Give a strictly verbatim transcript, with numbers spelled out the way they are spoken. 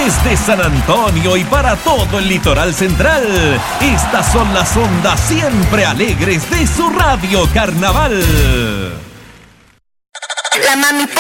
Desde San Antonio y para todo el litoral central, estas son las ondas siempre alegres de su Radio Carnaval. La mami